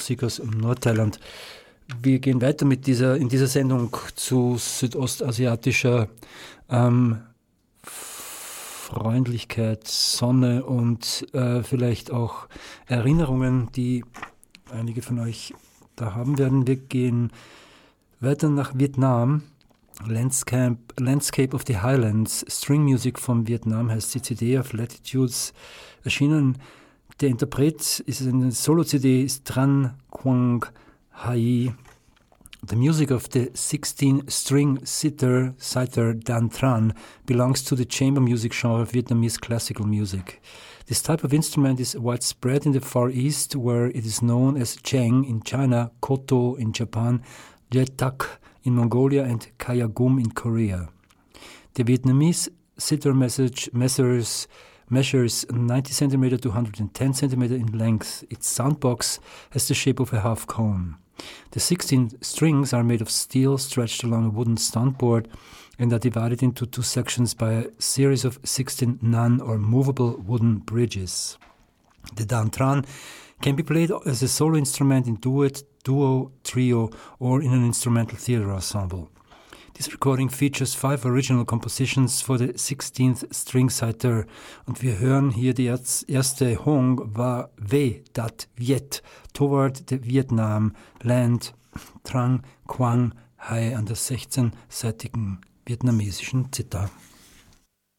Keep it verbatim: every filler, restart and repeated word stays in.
Musik aus Nordthailand. Wir gehen weiter mit dieser, in dieser Sendung zu südostasiatischer ähm, Freundlichkeit, Sonne und äh, vielleicht auch Erinnerungen, die einige von euch da haben werden. Wir gehen weiter nach Vietnam. Landscape, Landscape of the Highlands, String Music von Vietnam heißt die C D of Latitudes erschienen. Der Interpret ist eine Solo-C D, ist Tran Quang Hai. The music of the sixteen-string sitar, sitar Dan Tran belongs to the chamber music genre of Vietnamese classical music. This type of instrument is widespread in the Far East, where it is known as cheng in China, koto in Japan, jetak in Mongolia, and kayagum in Korea. The Vietnamese sitar message measures, measures ninety centimeters to one hundred ten centimeters in length. Its soundbox has the shape of a half cone. The sixteen strings are made of steel stretched along a wooden stuntboard and are divided into two sections by a series of sixteen non- or movable wooden bridges. The Dan Tran can be played as a solo instrument in duet, duo, trio, or in an instrumental theater ensemble. This recording features five original compositions for the sixteenth string sitar und wir hören hier die erste Hong war Ve Dat Viet, Toward the Vietnam Land, Trang Quang Hai an der sechzehnseitigen vietnamesischen Zither.